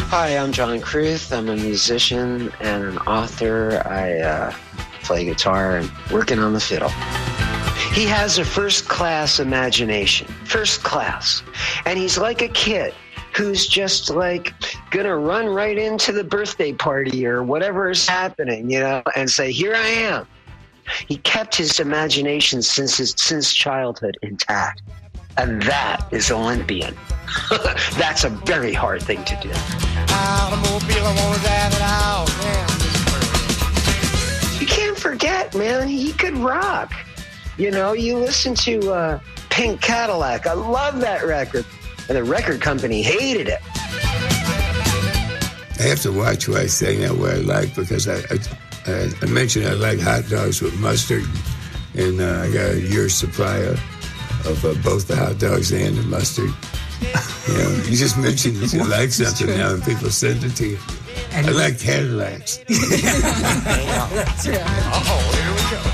Hi, I'm John Kruth. I'm a musician and an author. I play guitar and working on the fiddle. He has a first-class imagination, first class. And he's like a kid who's just like gonna run right into the birthday party or whatever is happening, you know, and say, here I am. He kept his imagination since childhood intact. And that is Olympian. That's a very hard thing to do. Automobile, I wanna drive it out. You can't forget, man, he could rock. You know, you listen to Pink Cadillac. I love that record. And the record company hated it. I have to watch what I say now, what I like, because I mentioned I like hot dogs with mustard, and I got a year's supply of both the hot dogs and the mustard. You know, you just mentioned that you like something now, and people send it to you. I like Cadillacs. That's right. Oh, here we go.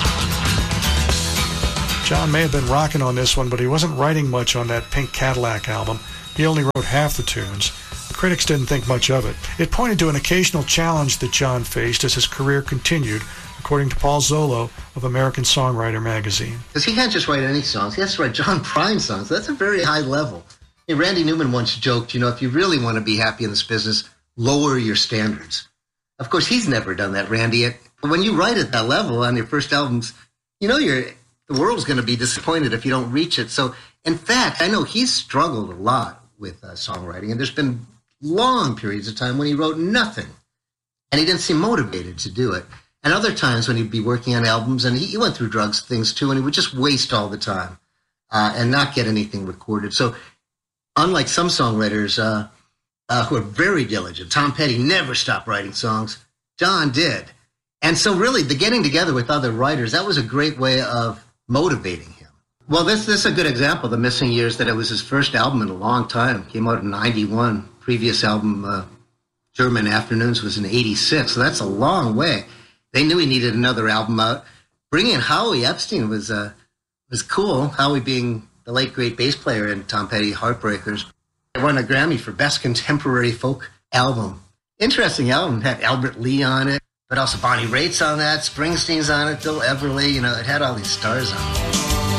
John may have been rocking on this one, but he wasn't writing much on that Pink Cadillac album. He only wrote half the tunes. Critics didn't think much of it. It pointed to an occasional challenge that John faced as his career continued, according to Paul Zollo of American Songwriter magazine. Because he can't just write any songs. He has to write John Prine songs. That's a very high level. Hey, Randy Newman once joked, you know, if you really want to be happy in this business, lower your standards. Of course, he's never done that, Randy. When you write at that level on your first albums, you know the world's going to be disappointed if you don't reach it. So, in fact, I know he's struggled a lot with songwriting, and there's been long periods of time when he wrote nothing, and he didn't seem motivated to do it. And other times when he'd be working on albums, and he went through drugs things too, and he would just waste all the time and not get anything recorded. So, unlike some songwriters who are very diligent, Tom Petty never stopped writing songs. John did. And so really, the getting together with other writers, that was a great way of motivating him. Well, this is a good example, The Missing Years, that it was his first album in a long time. It came out in 91. Previous album, German Afternoons, was in 86. So that's a long way. They knew he needed another album out. Bringing Howie Epstein was cool. Howie being the late great bass player in Tom Petty Heartbreakers. It won a Grammy for Best Contemporary Folk Album. Interesting album. It had Albert Lee on it, but also Bonnie Raitt's on that, Springsteen's on it, Bill Everly. You know, it had all these stars on it.